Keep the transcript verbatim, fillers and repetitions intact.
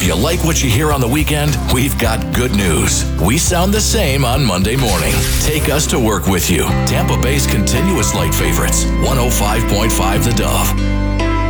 you like what you hear on the weekend, we've got good news. We sound the same on Monday morning. Take us to work with you. Tampa Bay's continuous light favorites, one oh five point five The Dove.